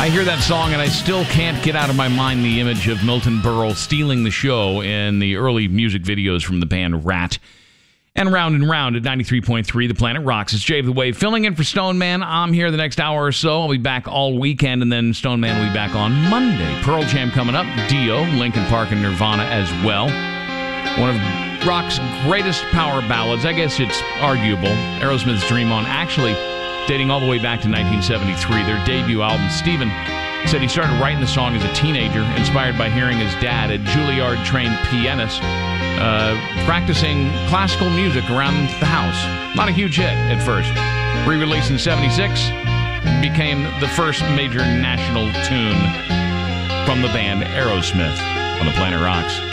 I hear that song and I still can't get out of my mind the image of Milton Berle stealing the show in the early music videos from the band Rat. And round at 93.3, The Planet Rocks. It's Jay the Wave filling in for Stone Man. I'm here the next hour or so. I'll be back all weekend, and then Stone Man will be back on Monday. Pearl Jam coming up, Dio, Linkin Park, and Nirvana as well. One of rock's greatest power ballads. I guess it's arguable. Aerosmith's Dream On, actually dating all the way back to 1973, their debut album. Steven said he started writing the song as a teenager, inspired by hearing his dad, a Juilliard-trained pianist, practicing classical music around the house. Not a huge hit at first. Re-released in 76, became the first major national tune from the band Aerosmith on the Planet Rocks.